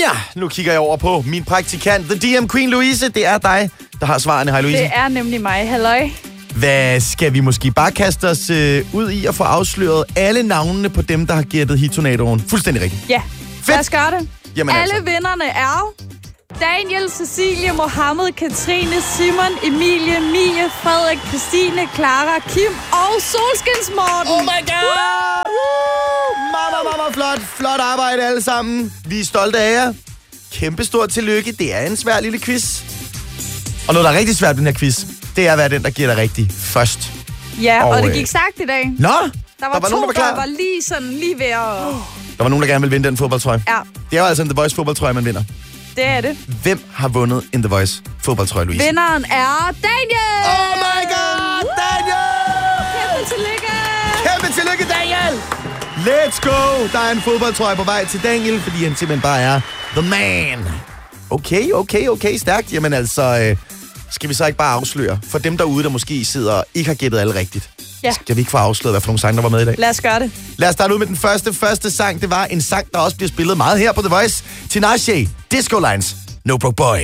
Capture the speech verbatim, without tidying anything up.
Ja, nu kigger jeg over på min praktikant, The D M Queen Louise. Det er dig, der har svarene. Hej, Louise. Det er nemlig mig. Halløj. Hvad skal vi måske bare kaste os øh, ud i at få afsløret alle navnene på dem, der har gættet Hit-tornadoen? Fuldstændig rigtigt. Ja, fedt. lad os gøre det. Jamen alle altså. vinderne er Daniel, Cecilie, Mohammed, Katrine, Simon, Emilie, Mie, Frederik, Christine, Clara, Kim og Solskinsmorten. Oh my god! Mamma, mamma, flot. Flot arbejde alle sammen. Vi er stolte af jer. Kæmpestort tillykke. Det er en svær lille quiz. Og noget, der er rigtig svært den her quiz, det er at være den, der giver dig rigtig først. Ja, og, og det øh... gik sagt i dag. Nå, der var, der var to, nogen, der var klar. Der var lige sådan, lige ved at... Der var nogen, der gerne ville vinde den fodboldtrøje. Ja. Det er jo altså en The Voice fodboldtrøje, man vinder. Det er det. Hvem har vundet en The Voice fodboldtrøje, Louise? Vinderen er Daniel! Oh my god, Daniel! Kæmpe tillykke! Kæmpe tillykke, Daniel! Let's go! Der er en fodboldtrøje på vej til Daniel, fordi han simpelthen bare er the man. Okay, okay, okay, stærkt. Jamen altså, øh, skal vi så ikke bare afsløre for dem derude, der måske sidder og ikke har gættet alle rigtigt? Ja. Skal vi ikke få afsløret, hvad for nogle sange, der var med i dag? Lad os gøre det. Lad os starte ud med den første. Første sang, det var en sang, der også bliver spillet meget her på The Voice. Tinashe, Disco Lines, No Broke Boy.